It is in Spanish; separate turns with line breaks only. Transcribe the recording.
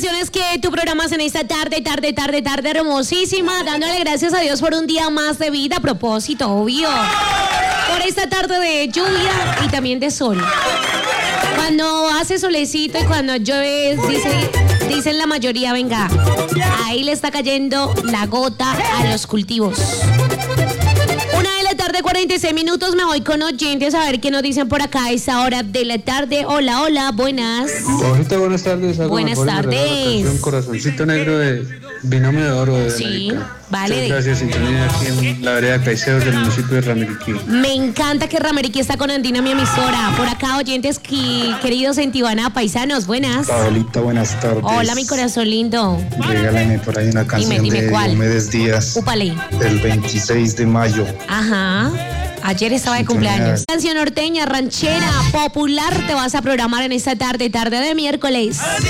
canciones que tú programas en esta tarde hermosísima, dándole gracias a Dios por un día más de vida, a propósito, obvio, por esta tarde de lluvia y también de sol. Cuando hace solecito y cuando llueve, dicen la mayoría, venga, ahí le está cayendo la gota a los cultivos. 1:46 me voy con oyentes a ver qué nos dicen por acá a esa hora de la tarde. Hola, hola, buenas.
Ahorita, buenas tardes.
Buenas tardes.
Un corazoncito negro de Binomio de Oro de
Sí,
América.
vale.
Muchas gracias, sintonía aquí en la vereda Caicedos del municipio de Ramiriquí.
Me encanta que Ramiriquí está con Andina, mi emisora. Por acá, oyentes queridos en Tibana, paisanos, buenas.
Paolita, buenas tardes.
Hola, mi corazón lindo.
Regálame por ahí una canción
Dime
de
cuál.
Diomedes Díaz.
Úpale.
Del 26 de mayo.
Ajá. Ayer estaba de cumpleaños. Canción norteña, ranchera, popular, te vas a programar en esta tarde de miércoles.